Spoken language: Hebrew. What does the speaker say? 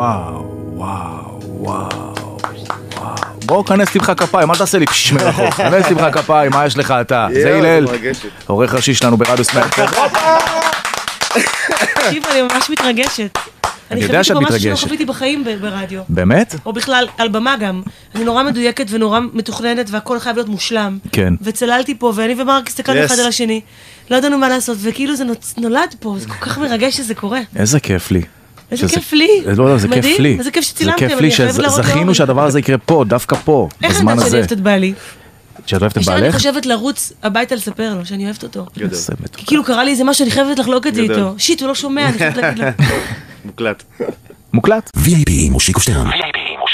וואו, וואו, וואו. בוא, כנס תמחה כפיים, אל תעשה לי פשש מרחוק. כנס תמחה כפיים, מה יש לך אתה? זה הלל, עורך ראשי שלנו ברדיוס 100. תקשיב, אני ממש מתרגשת. אני יודע שאת מתרגשת. אני חוויתי ממש שלא חוויתי בחיים ברדיו. באמת? או בכלל, על במה גם. אני נורא מדויקת ונורא מתוכננת, והכל חייב להיות מושלם. כן. וצללתי פה, ואני ומרק הסתכלנו אחד על השני. לא ידענו מה לעשות, וכאילו זה נולד פה, זה כל כך מרגש שזה קורה. איזה כיף לי. איזה כיף לי. לא, זה כיף לי. איזה כיף שצילמתם, זה כיף לי שזכינו שהדבר הזה יקרה פה, דווקא פה, בזמן הזה. איך אני אוהבת את בעלי? שאת אוהבת את בעלך? אני חושבת לרוץ הביתה לספר לו שאני אוהבת אותו. גדול. כי כאילו קרה לי איזה משהו, אני חייבת לחלוק את זה איתו. שיט, הוא לא שומע, אני חייבת להגיד לו. מוקלט. מוקלט? VIP מושיקו שטרן.